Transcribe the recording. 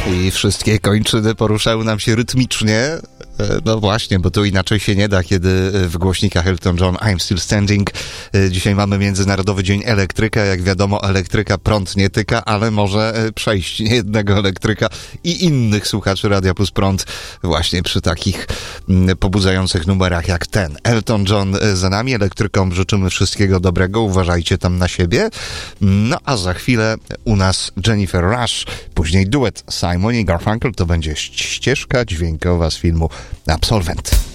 I wszystkie kończyny poruszały nam się rytmicznie. No właśnie, bo tu inaczej się nie da, kiedy w głośnikach Elton John, I'm Still Standing. Dzisiaj mamy Międzynarodowy Dzień Elektryka. Jak wiadomo, elektryka prąd nie tyka, ale może przejść niejednego elektryka i innych słuchaczy Radia Plus Prąd właśnie przy takich pobudzających numerach jak ten. Elton John za nami, elektrykom życzymy wszystkiego dobrego, uważajcie tam na siebie. No a za chwilę u nas Jennifer Rush, później duet Simon i Garfunkel, to będzie ścieżka dźwiękowa z filmu Absolwent.